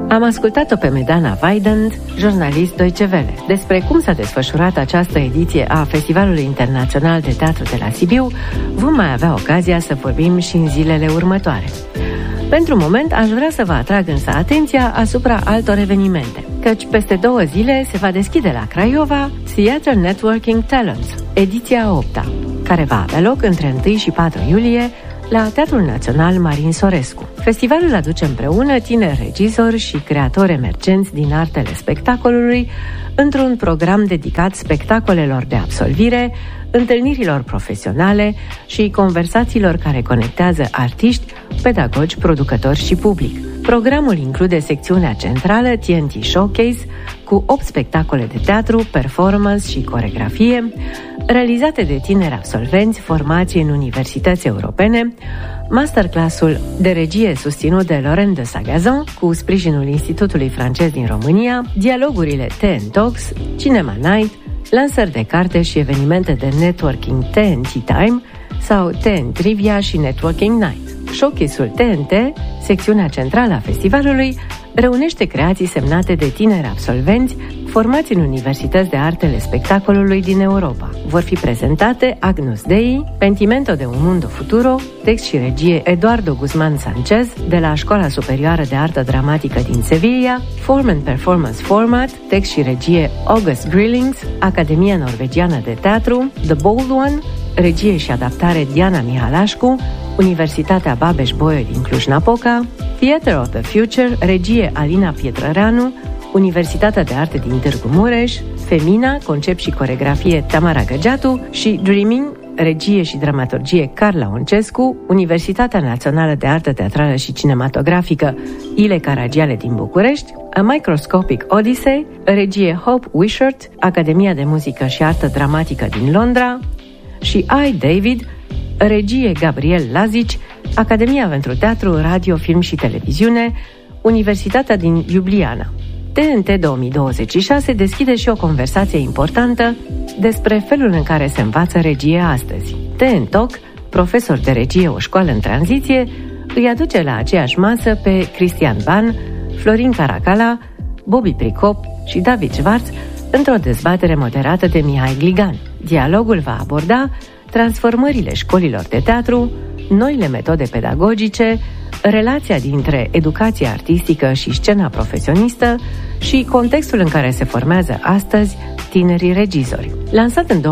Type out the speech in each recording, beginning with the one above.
Am ascultat-o pe Medana Weidand, jurnalist Deutsche Welle. Despre cum s-a desfășurat această ediție a Festivalului Internațional de Teatru de la Sibiu vom mai avea ocazia să vorbim și în zilele următoare. Pentru moment aș vrea să vă atrag însă atenția asupra altor evenimente, căci peste 2 zile se va deschide la Craiova Theatre Networking Talents, ediția 8-a, care va avea loc între 1 și 4 iulie la Teatrul Național Marin Sorescu. Festivalul aduce împreună tineri regizori și creatori emergenți din artele spectacolului într-un program dedicat spectacolelor de absolvire, întâlnirilor profesionale și conversațiilor care conectează artiști, pedagogi, producători și public. Programul include secțiunea centrală TNT Showcase cu 8 spectacole de teatru, performance și coregrafie, realizate de tineri absolvenți formați în universități europene, masterclassul de regie susținut de Laurent de Sagazan cu sprijinul Institutului Francez din România, dialogurile TN Talks, Cinema Night, lansări de carte și evenimente de networking TNT Time sau TN Trivia și Networking Night. Showcase-ul TNT, secțiunea centrală a festivalului, reunește creații semnate de tineri absolvenți formați în universități de artele spectacolului din Europa. Vor fi prezentate Agnus Dei, Pentimento de un Mundo Futuro, text și regie Eduardo Guzman Sanchez de la Școala Superioară de Artă Dramatică din Sevilla, Form and Performance Format, text și regie August Grillings, Academia Norvegiană de Teatru, The Bold One, regie și adaptare Diana Mihalașcu, Universitatea Babeș-Bolyai din Cluj-Napoca, Theatre of the Future, regie Alina Pietrăreanu, Universitatea de Arte din Târgu Mureș, Femina, concept și coregrafie Tamara Găgeatu și Dreaming, regie și dramaturgie Carla Oncescu, Universitatea Națională de Artă Teatrală și Cinematografică Ile Caragiale din București, A Microscopic Odyssey, regie Hope Wishart, Academia de Muzică și Artă Dramatică din Londra și I, David, regie Gabriel Lazici, Academia pentru Teatru, Radio, Film și Televiziune, Universitatea din Ljubljana. TNT 2026 deschide și o conversație importantă despre felul în care se învață regie astăzi. TN Talk, profesor de regie, o școală în tranziție, îi aduce la aceeași masă pe Cristian Ban, Florin Caracala, Bobby Pricop și David Schwartz într-o dezbatere moderată de Mihai Gligan. Dialogul va aborda transformările școlilor de teatru, noile metode pedagogice, relația dintre educația artistică și scena profesionistă și contextul în care se formează astăzi tinerii regizori. Lansat în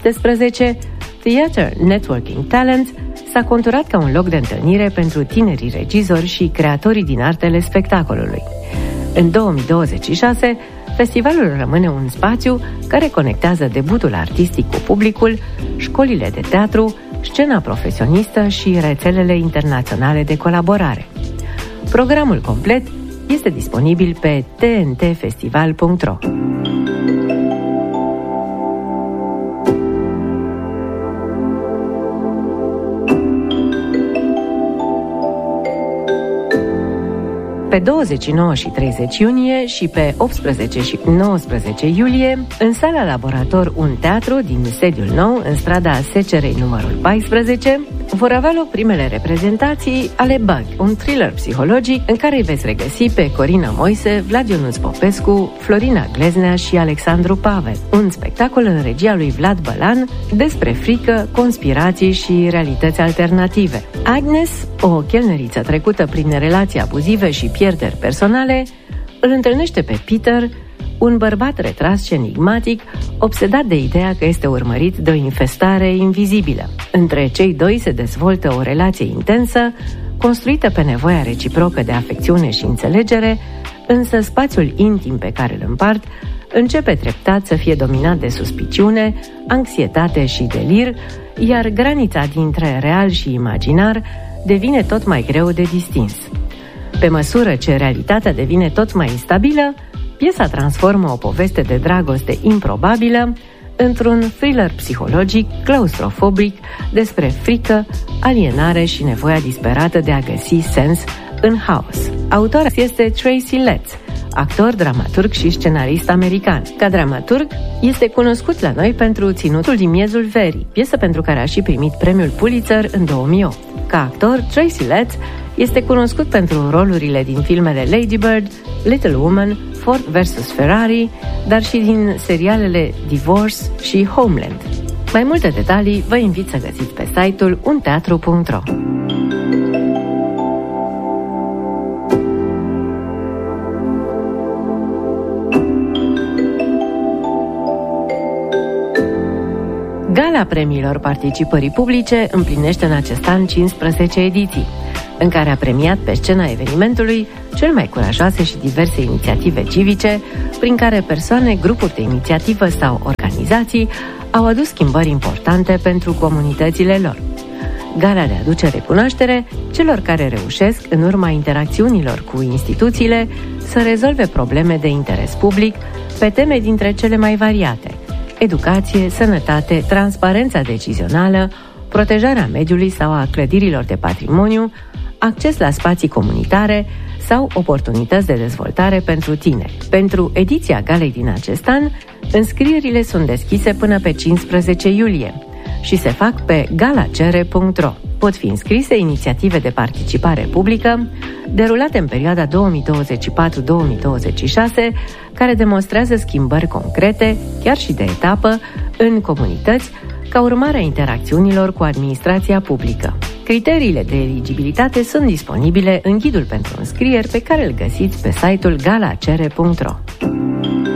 2017, Theatre Networking Talents s-a conturat ca un loc de întâlnire pentru tinerii regizori și creatorii din artele spectacolului. În 2026, festivalul rămâne un spațiu care conectează debutul artistic cu publicul, școlile de teatru, scena profesionistă și rețelele internaționale de colaborare. Programul complet este disponibil pe tntfestival.ro. Pe 29 și 30 iunie și pe 18 și 19 iulie, în sala Laborator Un Teatru din sediul nou, în strada Secerei numărul 14, vor avea loc primele reprezentații ale Bug, un thriller psihologic în care îi veți regăsi pe Corina Moise, Vlad Ionuț Popescu, Florina Gleznea și Alexandru Pavel. Un spectacol în regia lui Vlad Bălan despre frică, conspirații și realități alternative. Agnes, o chelneriță trecută prin relații abuzive și pierderi personale, îl întâlnește pe Peter, un bărbat retras și enigmatic, obsedat de ideea că este urmărit de o infestare invizibilă. Între cei doi se dezvoltă o relație intensă, construită pe nevoia reciprocă de afecțiune și înțelegere, însă spațiul intim pe care îl împart începe treptat să fie dominat de suspiciune, anxietate și delir, iar granița dintre real și imaginar devine tot mai greu de distins. Pe măsură ce realitatea devine tot mai instabilă, piesa transformă o poveste de dragoste improbabilă într-un thriller psihologic, claustrofobic, despre frică, alienare și nevoia disperată de a găsi sens în haos. Autora este Tracy Letts, actor, dramaturg și scenarist american. Ca dramaturg, este cunoscut la noi pentru Ținutul din miezul verii, piesă pentru care a și primit premiul Pulitzer în 2008. Ca actor, Tracy Letts este cunoscut pentru rolurile din filmele Lady Bird, Little Woman, Ford vs. Ferrari, dar și din serialele Divorce și Homeland. Mai multe detalii vă invit să găsiți pe site-ul unteatru.ro. Gala Premiilor Participării Publice împlinește în acest an 15 ediții, în care a premiat pe scena evenimentului cel mai curajoase și diverse inițiative civice, prin care persoane, grupuri de inițiativă sau organizații au adus schimbări importante pentru comunitățile lor. Gala le aduce recunoaștere celor care reușesc, în urma interacțiunilor cu instituțiile, să rezolve probleme de interes public pe teme dintre cele mai variate: educație, sănătate, transparența decizională, protejarea mediului sau a clădirilor de patrimoniu, acces la spații comunitare sau oportunități de dezvoltare pentru tineri. Pentru ediția galei din acest an, înscrierile sunt deschise până pe 15 iulie și se fac pe galacere.ro. Pot fi înscrise inițiative de participare publică derulate în perioada 2024-2026, care demonstrează schimbări concrete, chiar și de etapă, în comunități, ca urmare a interacțiunilor cu administrația publică. Criteriile de eligibilitate sunt disponibile în ghidul pentru înscrieri pe care îl găsiți pe site-ul galacere.ro.